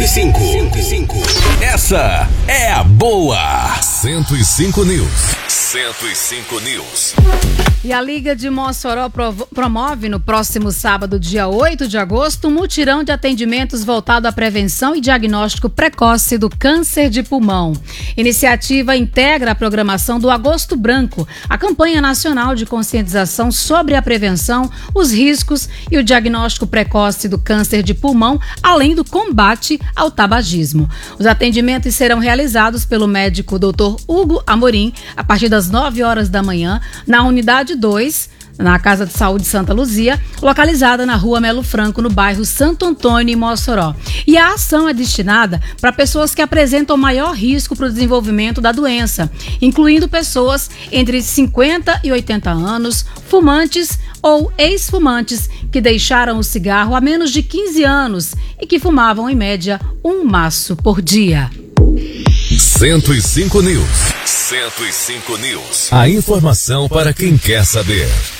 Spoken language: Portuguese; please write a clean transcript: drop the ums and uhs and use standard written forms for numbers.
105. Essa é a boa. 105 News. 105 News. E a Liga de Mossoró promove no próximo sábado, dia 8 de agosto, um mutirão de atendimentos voltado à prevenção e diagnóstico precoce do câncer de pulmão. Iniciativa integra a programação do Agosto Branco, a campanha nacional de conscientização sobre a prevenção, os riscos e o diagnóstico precoce do câncer de pulmão, além do combate ao tabagismo. Os atendimentos serão realizados pelo médico Dr. Hugo Amorim, a partir das 9 horas da manhã, na unidade 2, na Casa de Saúde Santa Luzia, localizada na Rua Melo Franco, no bairro Santo Antônio, em Mossoró. E a ação é destinada para pessoas que apresentam maior risco para o desenvolvimento da doença, incluindo pessoas entre 50 e 80 anos, fumantes ou ex-fumantes que deixaram o cigarro há menos de 15 anos e que fumavam, em média, um maço por dia. 105 News. 105 News. A informação para quem quer saber.